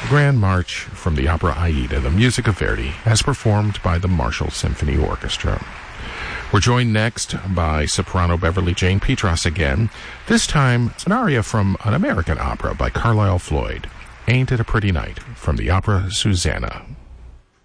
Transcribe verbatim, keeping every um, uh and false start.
Grand March from the opera Aida, the music of Verdi, as performed by the Marshall Symphony Orchestra. We're joined next by soprano Beverly Jane Petras again, this time an aria from an American opera by Carlisle Floyd, Ain't It a Pretty Night, from the opera Susanna.